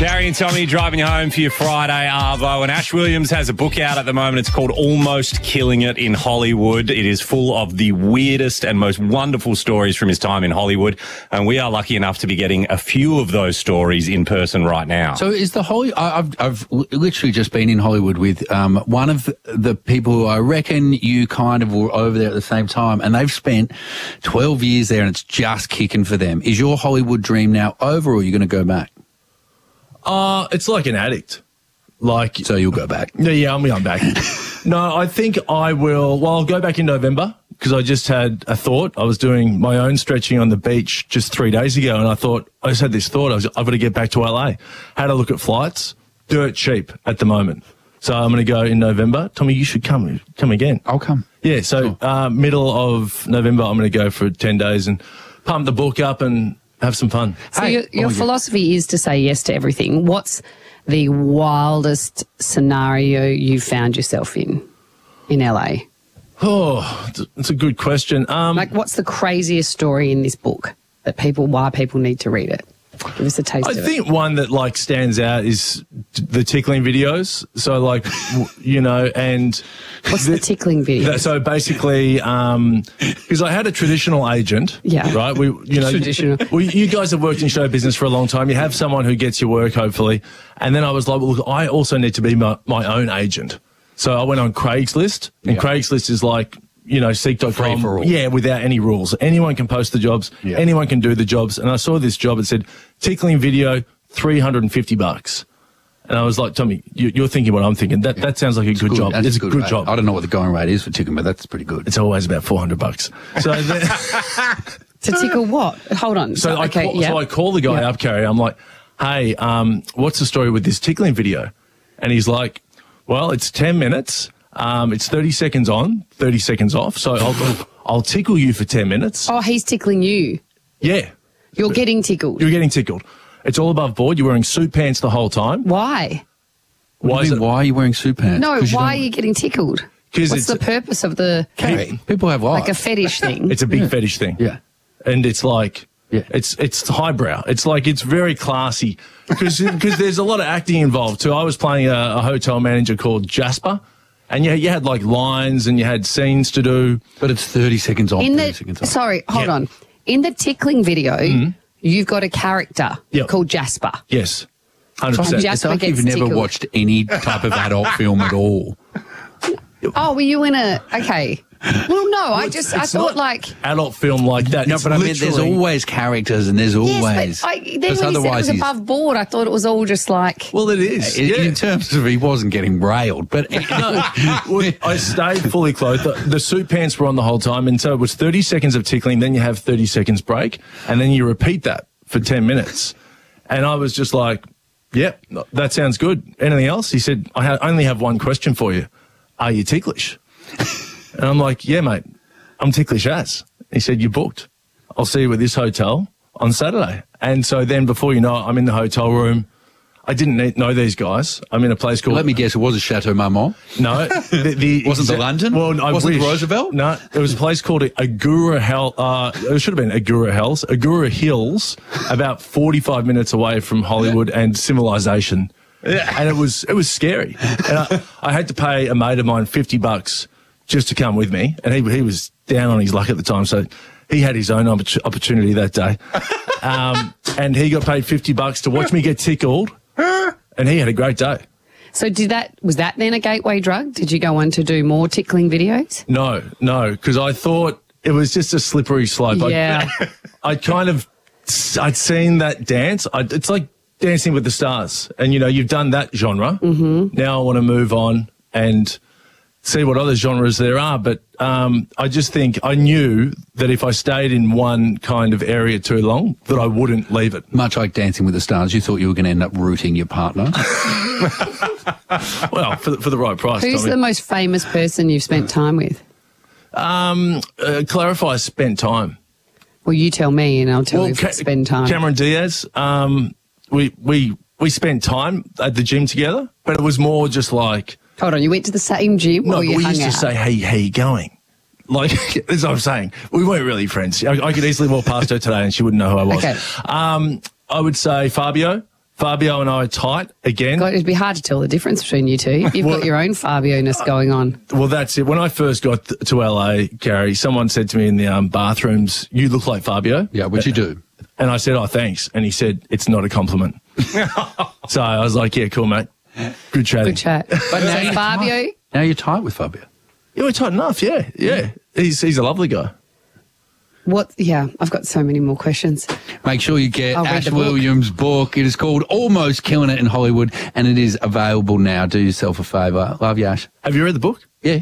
Gary and Tommy driving you home for your Friday Arvo, and Ash Williams has a book out at the moment. It's called Almost Killing It in Hollywood. It is full of the weirdest and most wonderful stories from his time in Hollywood, and we are lucky enough to be getting a few of those stories in person right now. So is the I've literally just been in Hollywood with one of the people who I reckon you kind of were over there at the same time, and they've spent 12 years there and it's just kicking for them. Is your Hollywood dream now over, or are you going to go back? It's like an addict. So you'll go back? Yeah, I'm going back. No, I think I will. Well, I'll go back in November because I just had a thought. I was doing my own stretching on the beach just 3 days ago, and I just had this thought. I've got to get back to LA. Had a look at flights. Dirt cheap at the moment. So I'm going to go in November. Tommy, you should come again. I'll come. Yeah, so sure. Middle of November, I'm going to go for 10 days and pump the book up and have some fun. So your philosophy is to say yes to everything. What's the wildest scenario you found yourself in LA? Oh, it's a good question. What's the craziest story in this book why people need to read it? Give us a taste of it. I think one that stands out is the tickling videos. So and what's the tickling video? So basically, because I had a traditional agent, right? Traditional. You guys have worked in show business for a long time. You have someone who gets your work, hopefully. And then I was like, well, look, I also need to be my own agent. So I went on Craigslist, and Craigslist is like, Seek.com. Free for all. Yeah, without any rules. Anyone can post the jobs. Yeah. Anyone can do the jobs. And I saw this job. It said, tickling video, $350. And I was like, Tommy, you're thinking what I'm thinking. That sounds like a good job. It's a good job. I don't know what the going rate is for tickling, but that's pretty good. It's always about $400. So to tickle what? Hold on. So I call the guy up, Carrie. I'm like, hey, what's the story with this tickling video? And he's like, well, it's 10 minutes. It's 30 seconds on, 30 seconds off. So I'll tickle you for 10 minutes. Oh, he's tickling you. Yeah. You're getting tickled. You're getting tickled. It's all above board. You're wearing suit pants the whole time. Why? Why are you wearing suit pants? No, why are you getting tickled? What's the purpose of the... People have lives. Like a fetish thing. It's a big fetish thing. Yeah. And it's like... Yeah. It's highbrow. It's very classy because there's a lot of acting involved too. I was playing a hotel manager called Jasper. And you had lines and you had scenes to do. But it's 30 seconds on, 30 seconds off. Sorry, hold on. In the tickling video, you've got a character called Jasper. Yes, 100%. It's like you've never watched any type of adult film at all. Oh, were you in a... Okay. Well, no, I thought adult film like that. No, but I mean, there's always characters and there's always... Yes, but then when you said it was above board, I thought it was all just like... Well, it is. In terms of he wasn't getting railed, but... I stayed fully clothed. The suit pants were on the whole time, and so it was 30 seconds of tickling, then you have 30 seconds break, and then you repeat that for 10 minutes. And I was just like, yep, that sounds good. Anything else? He said, I only have one question for you. Are you ticklish? And I'm like, yeah, mate, I'm ticklish as. He said, you booked. I'll see you at this hotel on Saturday. And so then before you know it, I'm in the hotel room. I didn't know these guys. I'm in a place called... Let me guess, it was a Chateau Marmont? No. Wasn't the London? Well, wasn't the Roosevelt? No, it was a place called Agura it should have been Agura Hills, about 45 minutes away from Hollywood and civilization. Yeah. And it was scary. And I had to pay a mate of mine $50 just to come with me. And he was down on his luck at the time, so he had his own opportunity that day. And he got paid $50 to watch me get tickled, and he had a great day. So was that then a gateway drug? Did you go on to do more tickling videos? No, because I thought it was just a slippery slope. Yeah. I'd seen that dance. It's like Dancing with the Stars. And, you've done that genre. Mm-hmm. Now I want to move on and see what other genres there are. But I just think I knew that if I stayed in one kind of area too long, that I wouldn't leave it. Much like Dancing with the Stars, you thought you were going to end up rooting your partner. Well, for the right price. Who's the most famous person you've spent time with? Clarify spent time. Well, you tell me and I'll tell you if it's spend time. Cameron Diaz, we spent time at the gym together, but it was more just like... Hold on, you went to the same gym or you hung out? No, we used to say, hey, how you going? Like, as I'm saying, we weren't really friends. I could easily walk past her today and she wouldn't know who I was. Okay. I would say Fabio Fabio and I are tight again. God, it'd be hard to tell the difference between you two. You've got your own Fabio-ness going on. Well, that's it. When I first got to LA, Gary, someone said to me in the bathrooms, "You look like Fabio." Yeah, which you do. And I said, "Oh, thanks." And he said, "It's not a compliment." So I was like, "Yeah, cool, mate. Good chatting." Good chat. But now Fabio, Now you're tight with Fabio. Yeah, we're tight enough. Yeah. He's a lovely guy. what? Yeah, I've got so many more questions. Make sure you get I'll read Ash the book. Williams' book. It is called Almost Killing It in Hollywood, and it is available now. Do yourself a favour. Love you, Ash. Have you read the book? Yeah.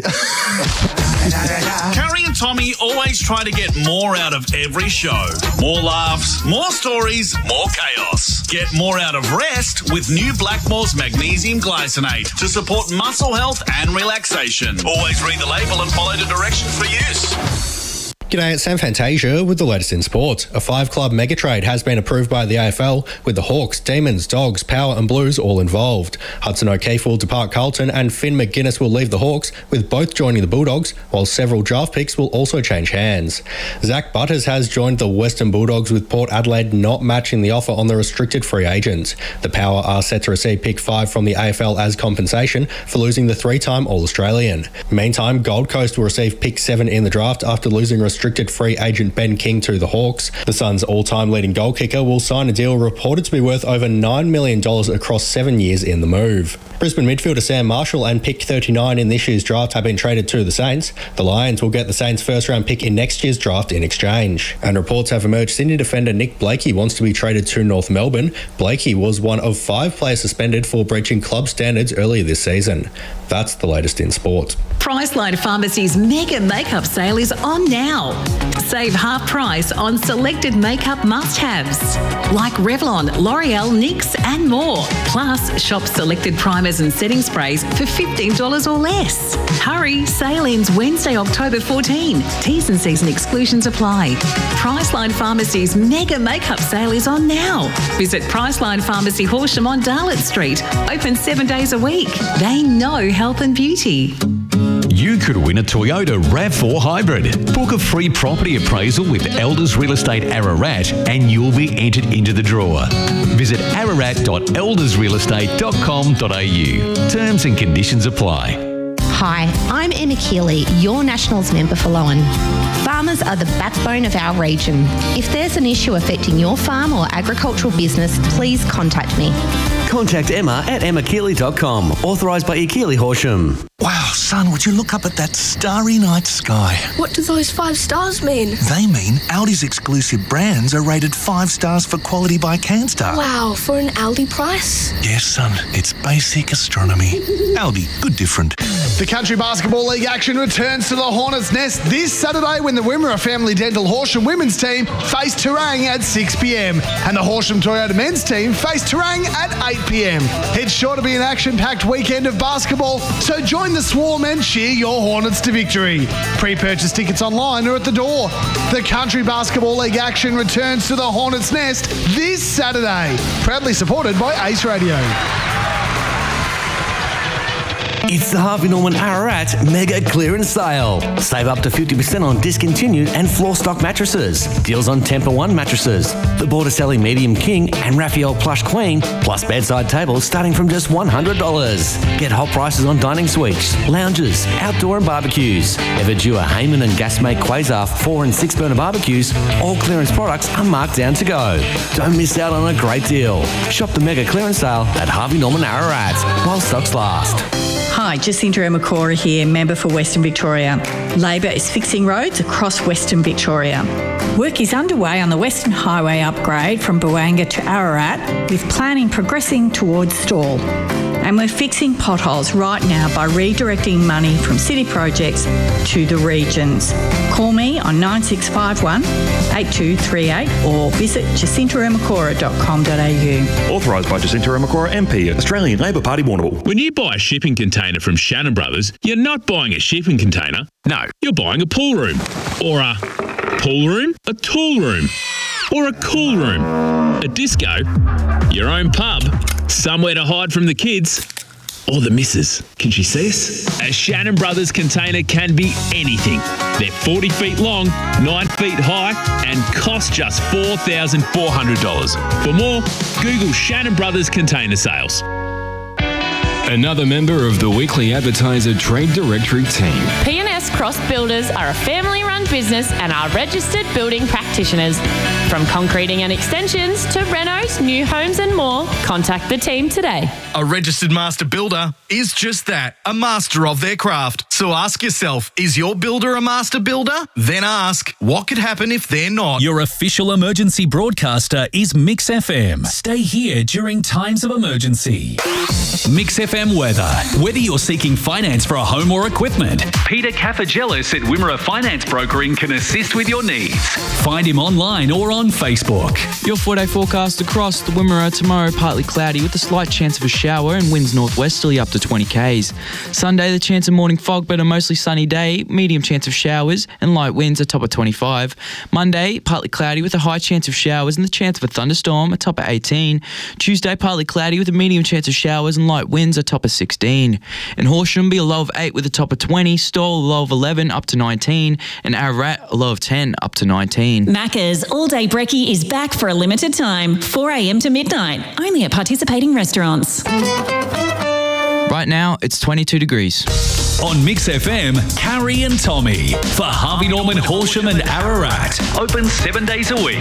Carrie and Tommy always try to get more out of every show. More laughs, more stories, more chaos. Get more out of rest with new Blackmore's Magnesium Glycinate to support muscle health and relaxation. Always read the label and follow the directions for use. G'day, it's Sam Fantasia with the latest in sport. A 5-club mega trade has been approved by the AFL, with the Hawks, Demons, Dogs, Power and Blues all involved. Hudson O'Keefe will depart Carlton and Finn McGuinness will leave the Hawks, with both joining the Bulldogs, while several draft picks will also change hands. Zach Butters has joined the Western Bulldogs, with Port Adelaide not matching the offer on the restricted free agent. The Power are set to receive pick 5 from the AFL as compensation for losing the 3-time All-Australian. Meantime, Gold Coast will receive pick 7 in the draft after losing restricted free agent Ben King to the Hawks. The Suns' all-time leading goal kicker will sign a deal reported to be worth over $9 million across 7 years in the move. Brisbane midfielder Sam Marshall and pick 39 in this year's draft have been traded to the Saints. The Lions will get the Saints' first-round pick in next year's draft in exchange. And reports have emerged Sydney defender Nick Blakey wants to be traded to North Melbourne. Blakey was one of 5 players suspended for breaching club standards earlier this season. That's the latest in sport. Priceline Pharmacy's mega makeup sale is on now. Save half price on selected makeup must-haves like Revlon, L'Oreal, NYX and more. Plus, shop selected primers and setting sprays for $15 or less. Hurry, sale ends Wednesday, October 14. T's and C's and exclusions apply. Priceline Pharmacy's mega makeup sale is on now. Visit Priceline Pharmacy Horsham on Darlett Street. Open 7 days a week. They know health and beauty. You could win a Toyota RAV4 Hybrid. Book a free property appraisal with Elders Real Estate Ararat and you'll be entered into the draw. Visit ararat.eldersrealestate.com.au. Terms and conditions apply. Hi, I'm Emma Keeley, your Nationals member for Lowen. Farmers are the backbone of our region. If there's an issue affecting your farm or agricultural business, please contact me. Contact Emma at emmakeeley.com. Authorised by Keeley Horsham. Wow, son, would you look up at that starry night sky? What do those 5 stars mean? They mean Aldi's exclusive brands are rated 5 stars for quality by Canstar. Wow, for an Aldi price? Yes, son, it's basic astronomy. Aldi, good different. The Country Basketball League action returns to the Hornets' Nest this Saturday when the Wimmera Family Dental Horsham women's team face Terang at 6 p.m. and the Horsham Toyota men's team face Terang at 8 p.m. It's sure to be an action-packed weekend of basketball, so join the swarm and cheer your Hornets to victory. Pre-purchase tickets online or at the door. The Country Basketball League action returns to the Hornets' Nest this Saturday. Proudly supported by Ace Radio. It's the Harvey Norman Ararat Mega Clearance Sale. Save up to 50% on discontinued and floor stock mattresses. Deals on Temper One mattresses, the Botticelli Medium King and Raphael Plush Queen, plus bedside tables starting from just $100. Get hot prices on dining suites, lounges, outdoor and barbecues. Everdura, Heyman and Gasmate Quasar 4 and 6 burner barbecues. All clearance products are marked down to go. Don't miss out on a great deal. Shop the Mega Clearance Sale at Harvey Norman Ararat while stocks last. Hi, Jacinta Emakora here, member for Western Victoria. Labor is fixing roads across Western Victoria. Work is underway on the Western Highway upgrade from Buanga to Ararat, with planning progressing towards Stawell. And we're fixing potholes right now by redirecting money from city projects to the regions. Call me on 9651 8238 or visit jacintaemakora.com.au. Authorised by Jacinta Emakora MP, Australian Labor Party, Warrnambool. When you buy a shipping container from Shannon Brothers, you're not buying a shipping container. No, you're buying a pool room. Or a pool room, a tool room, or a cool room, a disco, your own pub, somewhere to hide from the kids. Or the missus. Can she see us? A Shannon Brothers container can be anything. They're 40 feet long, 9 feet high, and cost just $4,400. For more, Google Shannon Brothers Container Sales. Another member of the Weekly Advertiser Trade Directory team. P&S Cross Builders are a family-run business and are registered building practitioners. From concreting and extensions to renos, new homes and more, contact the team today. A registered master builder is just that, a master of their craft. So ask yourself, is your builder a master builder? Then ask, what could happen if they're not? Your official emergency broadcaster is Mix FM. Stay here during times of emergency. Mix FM weather. Whether you're seeking finance for a home or equipment, Peter Caffagelis at Wimmera Finance Brokering can assist with your needs. Find him online or on Facebook. Your 4-day forecast across the Wimmera tomorrow, partly cloudy with a slight chance of a shower and winds northwesterly up to 20 k's. Sunday, the chance of morning fog, but a mostly sunny day, medium chance of showers and light winds, a top of 25. Monday, partly cloudy with a high chance of showers and the chance of a thunderstorm, a top of 18. Tuesday, partly cloudy with a medium chance of showers and light winds, a top of 16. In Horsham, be a low of 8 with a top of 20. Stawell, a low of 11 up to 19. And Ararat, a low of 10 up to 19. Macca's All-Day Brekkie is back for a limited time, 4 a.m. to midnight, only at participating restaurants. Right now, it's 22 degrees. On Mix FM, Carrie and Tommy for Harvey Norman, Horsham and Ararat. Open 7 days a week.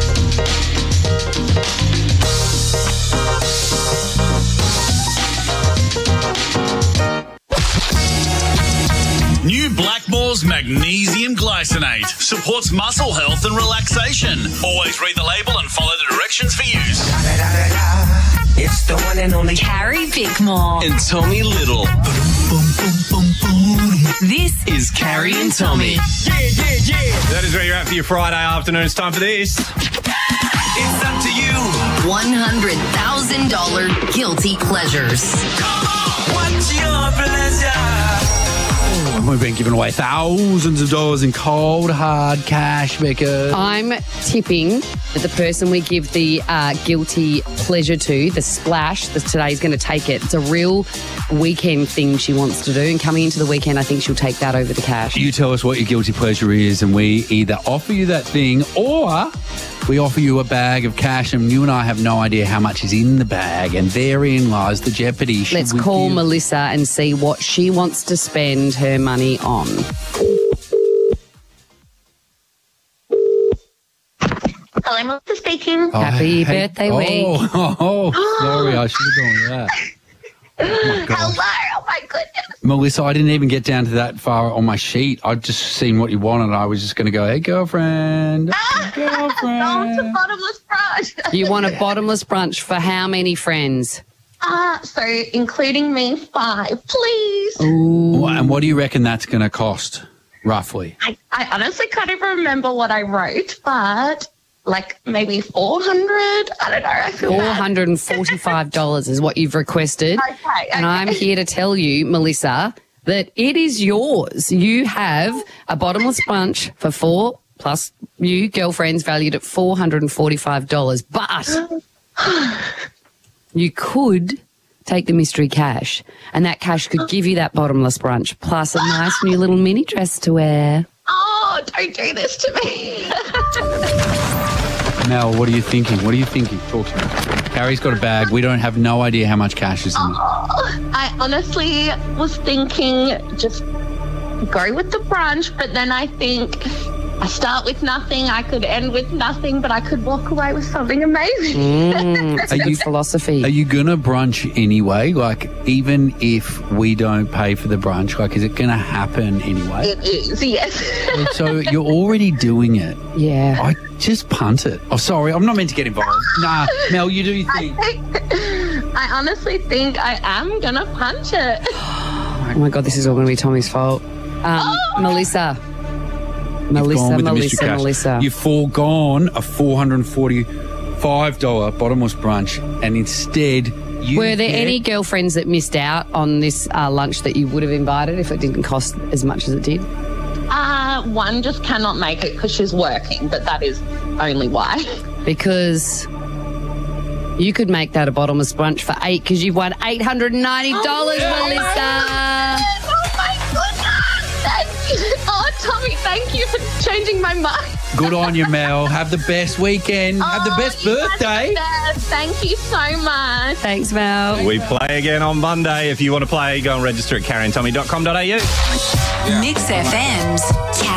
New Blackmore's Magnesium Glycinate supports muscle health and relaxation. Always read the label and follow the directions for use. It's the one and only Carrie Bickmore and Tommy Little. This is Carrie and Tommy. That is where you're at for your Friday afternoon. It's time for this. It's up to you. $100,000 guilty pleasures. Come on, what's your pleasure? We've been giving away thousands of dollars in cold, hard cash, Becca. I'm tipping that the person we give the guilty pleasure to, the splash, that today's going to take it. It's a real weekend thing she wants to do. And coming into the weekend, I think she'll take that over the cash. You tell us what your guilty pleasure is and we either offer you that thing or we offer you a bag of cash and you and I have no idea how much is in the bag, and therein lies the jeopardy. Let's call Melissa and see what she wants to spend her money on. Hello, Melissa speaking. Happy birthday week. Sorry, I should have gone with that. Oh my God. Hello, oh my goodness. Melissa, I didn't even get down to that far on my sheet. I'd just seen what you wanted. I was just going to go, hey, girlfriend. Girlfriend. I want a bottomless brunch. You want a bottomless brunch for how many friends? So including me, 5, please. Ooh. And what do you reckon that's going to cost, roughly? I honestly can't even remember what I wrote, but like maybe 400. I don't know. I feel $445 is what you've requested. Okay. And I'm here to tell you, Melissa, that it is yours. You have a bottomless brunch for 4 plus you girlfriends valued at $445. But you could take the mystery cash, and that cash could give you that bottomless brunch plus a nice new little mini dress to wear. Oh, don't do this to me. Mel, what are you thinking? What are you thinking? Talk to me. Carrie's got a bag. We don't have no idea how much cash is in it. I honestly was thinking just go with the brunch, but then I think I start with nothing, I could end with nothing, but I could walk away with something amazing. It's a good philosophy. Are you going to brunch anyway? Like, even if we don't pay for the brunch, like, is it going to happen anyway? It is, yes. So you're already doing it. Yeah. I just punt it. Oh, sorry, I'm not meant to get involved. Nah, Mel, you do your thing. I honestly think I am going to punch it. Oh, my God, this is all going to be Tommy's fault. Melissa. Melissa. You've foregone a $445 bottomless brunch, and instead you Were there any girlfriends that missed out on this lunch that you would have invited if it didn't cost as much as it did? One just cannot make it because she's working, but that is only why. Because You could make that a bottomless brunch for 8 because you've won $890, Melissa. Oh my goodness! Thank you. Oh, Tommy, thank you for changing my mind. Good on you, Mel. Have the best weekend. Have the best birthday. Thank you so much. Thanks, Mel. We play again on Monday. If you want to play, go and register at carrieandtommy.com.au. Mix FM's